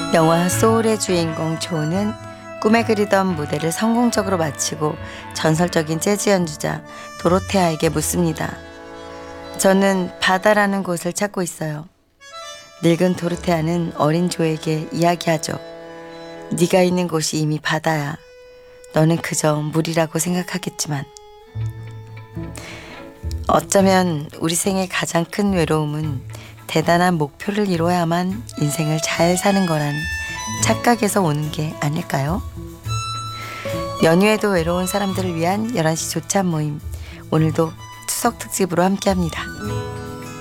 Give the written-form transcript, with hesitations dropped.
영화 소울의 주인공 조는 꿈에 그리던 무대를 성공적으로 마치고 전설적인 재즈 연주자 도로테아에게 묻습니다. 저는 바다라는 곳을 찾고 있어요. 늙은 도로테아는 어린 조에게 이야기하죠. 네가 있는 곳이 이미 바다야. 너는 그저 물이라고 생각하겠지만. 어쩌면 우리 생의 가장 큰 외로움은 대단한 목표를 이뤄야만 인생을 잘 사는 거란 착각에서 오는 게 아닐까요? 연휴에도 외로운 사람들을 위한 11시 조찬 모임, 오늘도 추석 특집으로 함께합니다.